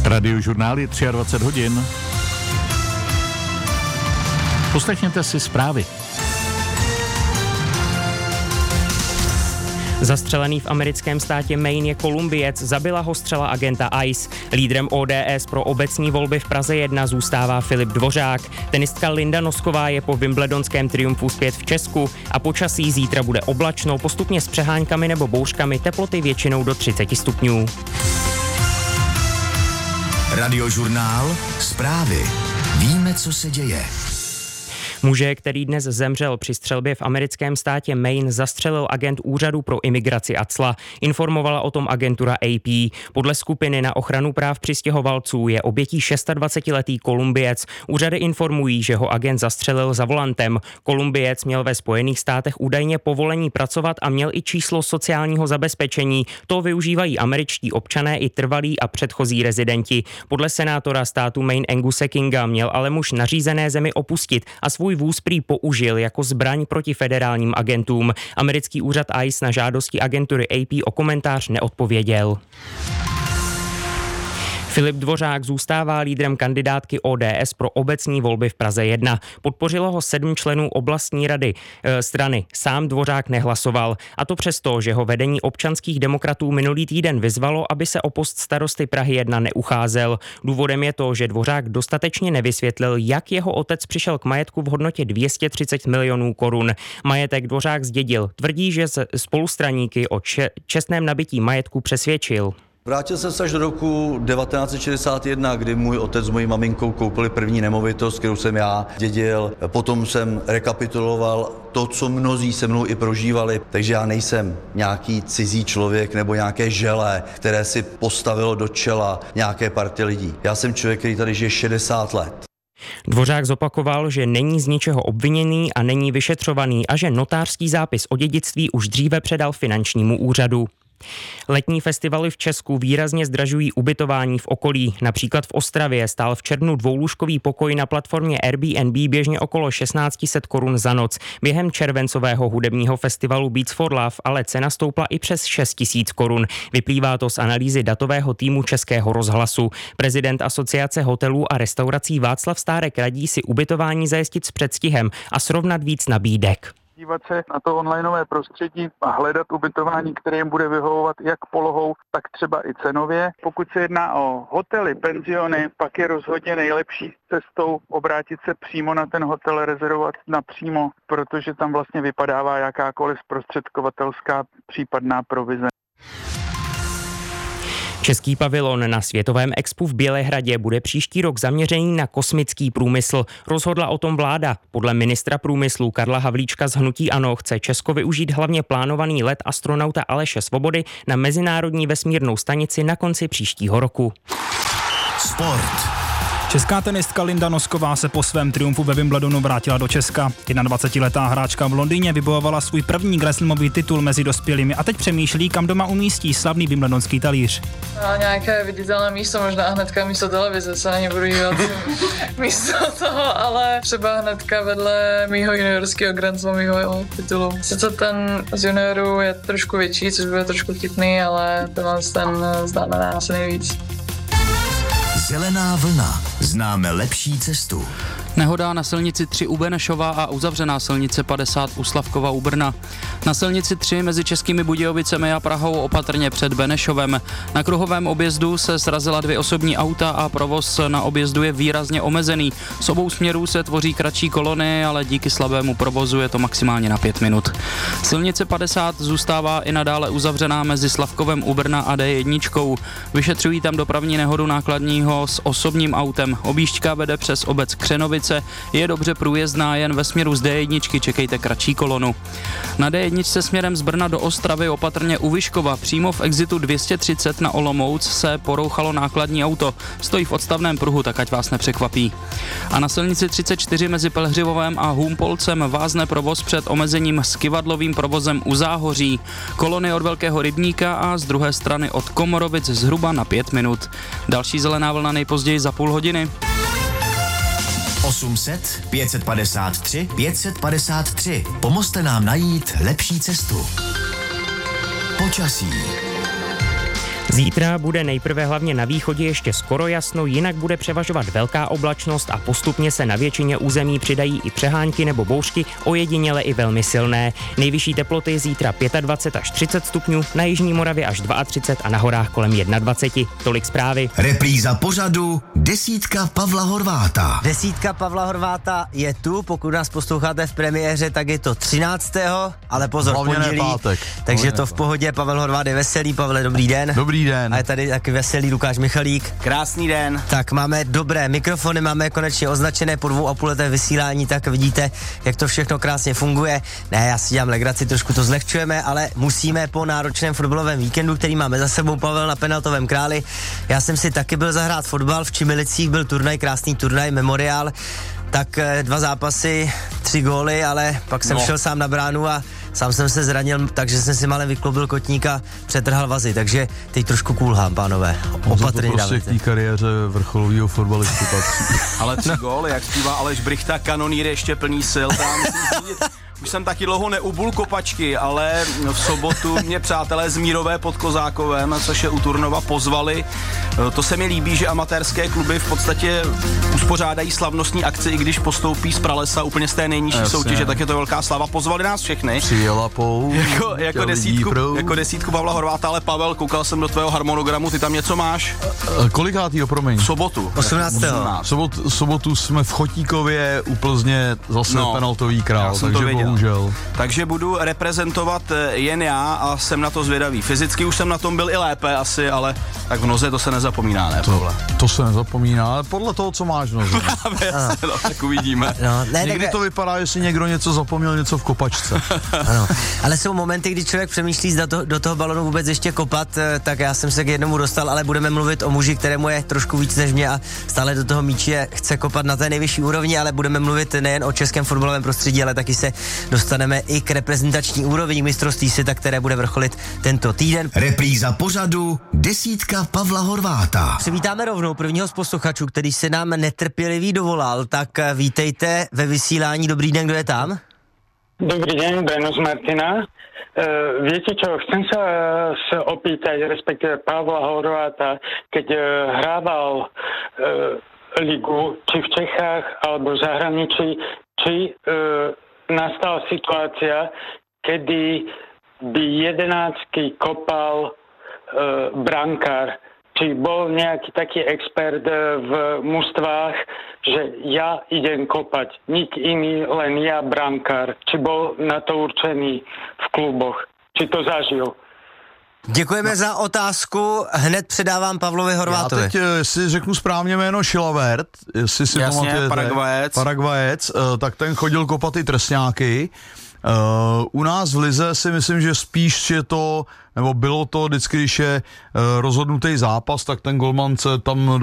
Radiožurnál je 23 hodin. Poslechněte si zprávy. Zastřelený v americkém státě Maine je Kolumbiec, zabila ho střela agenta ICE. Lídrem ODS pro obecní volby v Praze 1 zůstává Filip Dvořák. Tenistka Linda Nosková je po wimbledonském triumfu zpět v Česku a počasí zítra bude oblačno, postupně s přeháňkami nebo bouřkami, teploty většinou do 30 stupňů. Radiožurnál, zprávy. Víme, co se děje. Muže, který dnes zemřel při střelbě v americkém státě Maine, zastřelil agent Úřadu pro imigraci a cla. Informovala o tom agentura AP. Podle skupiny na ochranu práv přistěhovalců je obětí 26letý Kolumbiec. Úřady informují, že ho agent zastřelil za volantem. Kolumbiec měl ve Spojených státech údajně povolení pracovat a měl i číslo sociálního zabezpečení. To využívají američtí občané i trvalí a předchozí rezidenti. Podle senátora státu Maine Anguse Kinga měl ale muž nařízené zemi opustit a svůj vůz prý použil jako zbraň proti federálním agentům. Americký úřad ICE na žádosti agentury AP o komentář neodpověděl. Filip Dvořák zůstává lídrem kandidátky ODS pro obecní volby v Praze 1. Podpořilo ho 7 členů oblastní rady strany. Sám Dvořák nehlasoval. A to přesto, že ho vedení občanských demokratů minulý týden vyzvalo, aby se o post starosty Prahy 1 neucházel. Důvodem je to, že Dvořák dostatečně nevysvětlil, jak jeho otec přišel k majetku v hodnotě 230 milionů korun. Majetek Dvořák zdědil. Tvrdí, že spolustraníky o čestném nabití majetku přesvědčil. Vrátil jsem se až do roku 1961, kdy můj otec s mojí maminkou koupili první nemovitost, kterou jsem já dědil. Potom jsem rekapituloval to, co mnozí se mnou i prožívali, takže já nejsem nějaký cizí člověk nebo nějaké želé, které si postavilo do čela nějaké party lidí. Já jsem člověk, který tady žije 60 let. Dvořák zopakoval, že není z ničeho obviněný a není vyšetřovaný a že notářský zápis o dědictví už dříve předal finančnímu úřadu. Letní festivaly v Česku výrazně zdražují ubytování v okolí. Například v Ostravě stál v červnu dvoulůžkový pokoj na platformě Airbnb běžně okolo 1600 korun za noc. Během červencového hudebního festivalu Beats for Love ale cena stoupla i přes 6000 korun. Vyplývá to z analýzy datového týmu Českého rozhlasu. Prezident Asociace hotelů a restaurací Václav Stárek radí si ubytování zajistit s předstihem a srovnat víc nabídek. Dívat se na to onlineové prostředí a hledat ubytování, které jim bude vyhovovat jak polohou, tak třeba i cenově. Pokud se jedná o hotely, penziony, pak je rozhodně nejlepší cestou obrátit se přímo na ten hotel, rezervovat napřímo, protože tam vlastně vypadává jakákoliv zprostředkovatelská případná provize. Český pavilon na Světovém expu v Bělehradě bude příští rok zaměřený na kosmický průmysl. Rozhodla o tom vláda. Podle ministra průmyslu Karla Havlíčka z hnutí ANO chce Česko využít hlavně plánovaný let astronauta Aleše Svobody na Mezinárodní vesmírnou stanici na konci příštího roku. Sport. Česká tenistka Linda Nosková se po svém triumfu ve Wimbledonu vrátila do Česka. 21letá hráčka v Londýně vybojovala svůj první grandslamový titul mezi dospělými a teď přemýšlí, kam doma umístí slavný wimbledonský talíř. A nějaké viditelné místo, možná hnedka místo televize, se na ně budu dívat místo toho, ale třeba hnedka vedle mýho juniorského grandslamového titulu. Sice ten z juniorů je trošku větší, což bude trošku chytný, ale ten známe nás nejvíc. Zelená vlna. Známe lepší cestu. Nehoda na silnici 3 u Benešova a uzavřená silnice 50 u Slavkova u Brna. Na silnici 3 mezi Českými Budějovicemi a Prahou opatrně před Benešovem. Na kruhovém objezdu se srazila 2 osobní auta a provoz na objezdu je výrazně omezený. Z obou směrů se tvoří kratší kolony, ale díky slabému provozu je to maximálně na 5 minut. Silnice 50 zůstává i nadále uzavřená mezi Slavkovem u Brna a D1. Vyšetřují tam dopravní nehodu nákladního s osobním autem. Objížďka vede přes obec Křenovice, je dobře průjezdná, jen ve směru z D1 čekejte kratší kolonu. Na D1 směrem z Brna do Ostravy opatrně u Vyškova přímo v exitu 230 na Olomouc se porouchalo nákladní auto. Stojí v odstavném pruhu, tak ať vás nepřekvapí. A na silnici 34 mezi Pelhřivovem a Humpolcem vázne provoz před omezením s kyvadlovým provozem u Záhoří. Kolony od Velkého Rybníka a z druhé strany od Komorovic zhruba na 5 minut. Další zelená vlna nejpozději za půl hodiny. 800 553 553. Pomozte nám najít lepší cestu. Počasí. Zítra bude nejprve hlavně na východě ještě skoro jasno, jinak bude převažovat velká oblačnost a postupně se na většině území přidají i přehánky nebo bouřky, ojediněle i velmi silné. Nejvyšší teploty zítra 25 až 30 stupňů, na jižní Moravě až 32 a na horách kolem 21. Tolik zprávy. Repríza pořadu Desítka Pavla Horváta. Desítka Pavla Horváta je tu, pokud nás posloucháte v premiéře, tak je to 13. ale pozor, pondělí, takže to v pohodě. Pavel Horvát je veselý. Pavle, dobrý den. Dobrý den. A je tady taky veselý Lukáš Michalík. Krásný den. Tak máme dobré mikrofony, máme konečně označené po 2,5 letech vysílání, tak vidíte, jak to všechno krásně funguje. Ne, já si dělám legraci, trošku to zlehčujeme, ale musíme po náročném fotbalovém víkendu, který máme za sebou, Pavel, na penaltovém králi. Já jsem si taky byl zahrát fotbal, v Čimilicích byl turnaj, krásný turnaj, Memoriál. Tak 2 zápasy, 3 góly, ale pak jsem šel sám na bránu a sám jsem se zranil, takže jsem si malem vykloubil kotník a přetrhal vazy, takže teď trošku kulhám, pánové. Opatrně to prostě k té kariéře vrcholového fotbalisty patří. Ale 3 góly, jak zpívá Aleš Brychta, kanonýr ještě plný sil. Už jsem taky dlouho neubul kopačky, ale v sobotu mě přátelé z Mírové pod Kozákovem, což je u Turnova, pozvali. To se mi líbí, že amatérské kluby v podstatě uspořádají slavnostní akci, i když postoupí z pralesa úplně z té nejnižší soutěže, tak je to velká slava. Pozvali nás všechny. Přijela jako desítku Pavla Horváta, ale Pavel, koukal jsem do tvého harmonogramu, ty tam něco máš? Kolikátýho, promiň? Sobotu. 18. Sobotu jsme v Chotíkově u Plzně zase penaltový král, takže bohužel. Takže budu reprezentovat jen já a jsem na to zvědavý. Fyzicky už jsem na tom byl i lépe asi, ale tak v noze to se nezapomíná, ne, Pavle? To se nezapomíná, ale podle toho, co máš v noze. Tak uvidíme. Někdy to vypadá, že si někdo něco zapomněl, něco v kopačce. Ano, ale jsou momenty, kdy člověk přemýšlí, zda do toho balonu vůbec ještě kopat, tak já jsem se k jednomu dostal, ale budeme mluvit o muži, kterému je trošku víc než mě a stále do toho míče chce kopat na té nejvyšší úrovni, ale budeme mluvit nejen o českém fotbalovém prostředí, ale taky se dostaneme i k reprezentační úrovni mistrovství světa, které bude vrcholit tento týden. Repríza pořadu Desítka Pavla Horváta. Přivítáme rovnou prvního z posluchačů, který se nám netrpělivý dovolal, tak vítejte ve vysílání. Dobrý den, kdo je tam? Dobrý den, Breno z Martina. Viete čo, chcem sa opýtať, respektíve Pavla Horváta, keď hrával ligu, či v Čechách, alebo v zahraničí, či nastala situácia, kedy by 11 kopal brankár. Či bol nejaký taký expert v mužstvách, že ja idem kopať, nik iný, len ja brankár. Či bol na to určený v kluboch. Či to zažil. Děkujeme za otázku, hned předávám Pavlovi Horvátovi. Já teď, jestli řeknu správně jméno Šilavert, jestli si pamatujete, Paragvajec, tak ten chodil kopat i trestňáky. U nás v lize si myslím, že spíš je to, nebo bylo to vždycky, když je rozhodnutý zápas, tak ten golman se tam